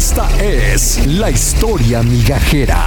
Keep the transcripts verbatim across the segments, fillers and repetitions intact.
Esta es la historia migajera.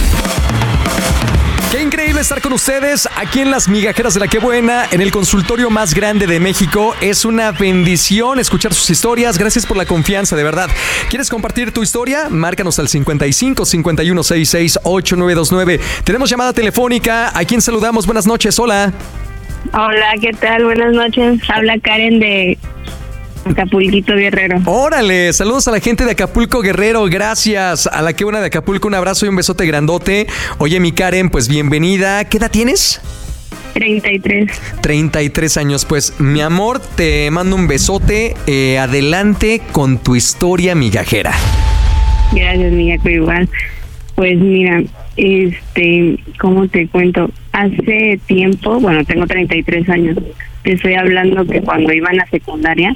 Qué increíble estar con ustedes aquí en Las Migajeras de la Qué Buena, en el consultorio más grande de México. Es una bendición escuchar sus historias. Gracias por la confianza, de verdad. ¿Quieres compartir tu historia? Márcanos al cincuenta y cinco, cincuenta y uno, sesenta y seis, ochenta y nueve veintinueve. Tenemos llamada telefónica. ¿A quién saludamos? Buenas noches, hola. Hola, ¿qué tal? Buenas noches. Habla Karen de Acapulquito Guerrero. Órale, saludos a la gente de Acapulco Guerrero, gracias a la Qué Buena de Acapulco, un abrazo y un besote grandote. Oye, mi Karen, pues bienvenida. ¿Qué edad tienes? treinta y tres. treinta y tres años, pues mi amor, te mando un besote. Eh, adelante con tu historia migajera. Gracias, Migaco, igual. Pues mira, este, ¿cómo te cuento? Hace tiempo, bueno, tengo treinta y tres años. Te estoy hablando que cuando iba en la secundaria,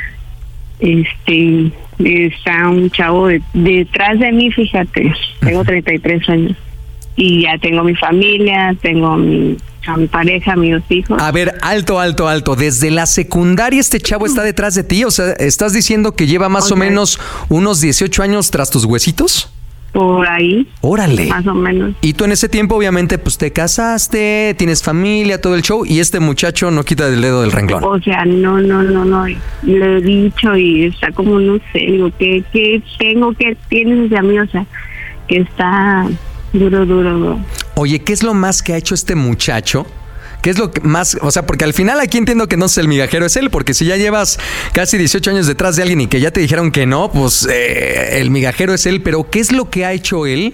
este, está un chavo de, detrás de mí, fíjate, tengo treinta y tres años y ya tengo mi familia, tengo mi, a mi pareja, mis dos hijos. A ver, alto, alto, alto, desde la secundaria este chavo está detrás de ti, o sea, ¿estás diciendo que lleva más o, o sea, menos unos dieciocho años tras tus huesitos? Por ahí. Órale. Más o menos. Y tú en ese tiempo obviamente pues te casaste, tienes familia, todo el show, y este muchacho no quita el dedo del renglón. O sea, no, no, no, no. Le he dicho y está como, no sé, digo, ¿qué, qué tengo que tienes hacia mí? O sea, que está duro, duro, duro. Oye, ¿qué es lo más que ha hecho este muchacho? ¿Qué es lo que más? O sea, porque al final aquí entiendo que no es el migajero, es él, porque si ya llevas casi dieciocho años detrás de alguien y que ya te dijeron que no, pues eh, el migajero es él. Pero ¿qué es lo que ha hecho él?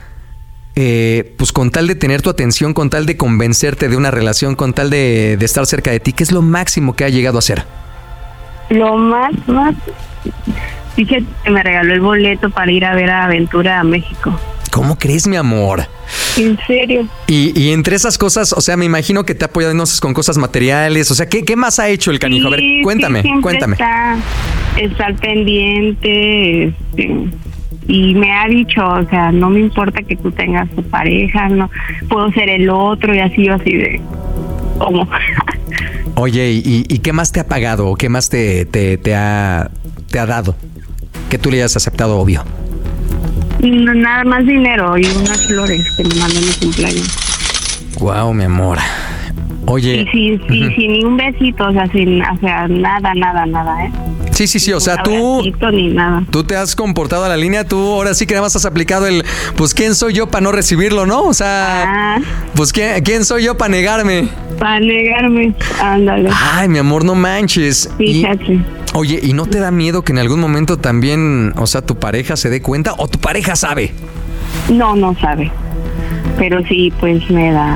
Eh, pues con tal de tener tu atención, con tal de convencerte de una relación, con tal de, de estar cerca de ti, ¿qué es lo máximo que ha llegado a hacer? Lo más, más... Fíjate que me regaló el boleto para ir a ver a Aventura a México. ¿Cómo crees, mi amor? ¿En serio? Y, y entre esas cosas, o sea, me imagino que te ha apoyado, no sé, con cosas materiales. O sea, ¿qué, qué más ha hecho el canijo? Sí, a ver, cuéntame, sí, cuéntame. Está, está al pendiente, este, y me ha dicho, o sea, no me importa que tú tengas tu pareja, no puedo ser el otro, y así, así de... ¿Cómo? Oye, ¿y, y qué más te ha pagado o qué más te, te, te, ha, te ha dado? Que tú le hayas aceptado, obvio. No, nada más dinero y unas flores que me mandó en mi cumpleaños. Guau, mi amor. Oye. Y sí, sí, uh-huh. Sin ni un besito, o sea, sin, o sea, nada, nada, nada, ¿eh? Sí, sí, sí, o sea, tú, ni nada. tú te has comportado a la línea, tú ahora sí que nada más has aplicado el, pues, ¿quién soy yo para no recibirlo, no? O sea, ah. pues, ¿quién, ¿quién soy yo para negarme? Para negarme, ándale. Ay, mi amor, no manches. Fíjate. Y, oye, ¿y no te da miedo que en algún momento también, o sea, tu pareja se dé cuenta o tu pareja sabe? No, no sabe, pero sí, pues me da...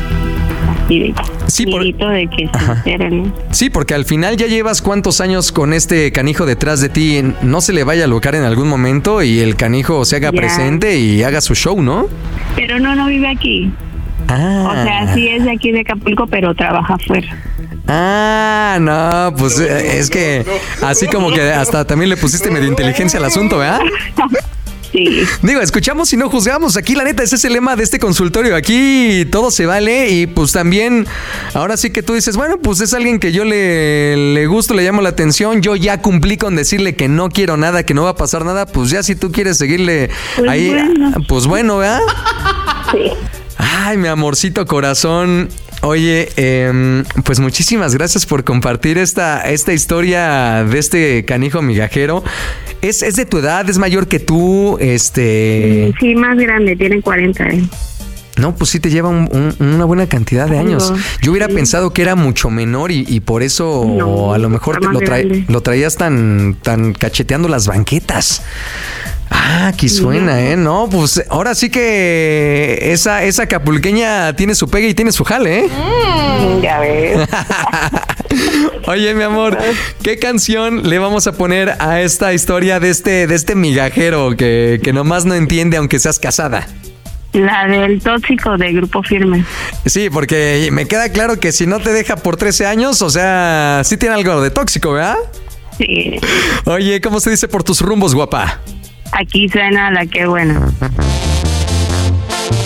Y sí, por... de que se enteren, ¿no? Sí, porque al final ya llevas cuántos años con este canijo detrás de ti. No se le vaya a alocar en algún momento y el canijo se haga ya. presente y haga su show, ¿no? Pero no, no vive aquí. Ah. O sea, sí es de aquí de Acapulco, pero trabaja afuera. Ah, no, pues no, no, es que no, no, así como que hasta también le pusiste medio inteligencia al asunto, ¿verdad? Sí. Digo, escuchamos y no juzgamos. Aquí, la neta, ese es el lema de este consultorio. Aquí todo se vale y pues también, ahora sí que tú dices, bueno, pues es alguien que yo le, le gusto, le llamo la atención. Yo ya cumplí con decirle que no quiero nada, que no va a pasar nada. Pues ya si tú quieres seguirle pues ahí, bueno. pues bueno, ¿verdad? Sí. Ay, mi amorcito corazón. Oye, eh, pues muchísimas gracias por compartir esta, esta historia de este canijo migajero. ¿Es, es de tu edad? ¿Es mayor que tú? Este... Sí, más grande, tiene cuarenta años. ¿eh? No, pues sí te lleva un, un, una buena cantidad de años. Yo hubiera sí. pensado que era mucho menor y, y por eso no, a lo mejor te lo, trae, lo traías tan, tan cacheteando las banquetas. Ah, aquí suena, ¿eh? No, pues ahora sí que esa, esa acapulqueña tiene su pegue y tiene su jale, ¿eh? Mm, ya ves. Oye, mi amor, ¿qué canción le vamos a poner a esta historia de este, de este migajero que, que nomás no entiende aunque seas casada? La del tóxico de Grupo Firme. Sí, porque me queda claro que si no te deja por trece años, o sea, sí tiene algo de tóxico, ¿verdad? Sí. Oye, ¿cómo se dice por tus rumbos, guapa? Aquí suena La Qué Buena.